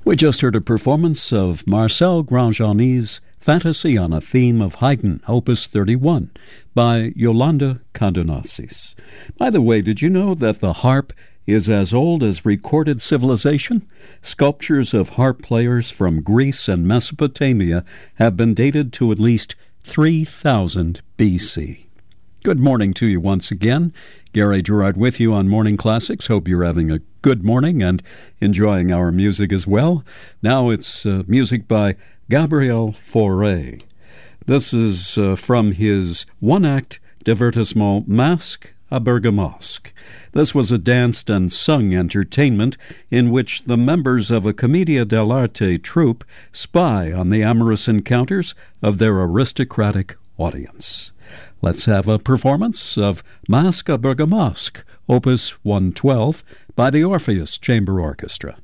We just heard a performance of Marcel Grandjeanni's Fantasy on a Theme of Haydn, Opus 31, by Yolanda Condonacis. By the way, did you know that the harp is as old as recorded civilization? Sculptures of harp players from Greece and Mesopotamia have been dated to at least 3000 BC. Good morning to you once again. Gary Gerard with you on Morning Classics. Hope you're having a good morning and enjoying our music as well. Now it's music by Gabriel Fauré. This is from his one-act divertissement Masque à Bergamasque. This was a danced and sung entertainment in which the members of a Commedia dell'arte troupe spy on the amorous encounters of their aristocratic audience. Let's have a performance of Masque à Bergamasque, Opus 112, by the Orpheus Chamber Orchestra.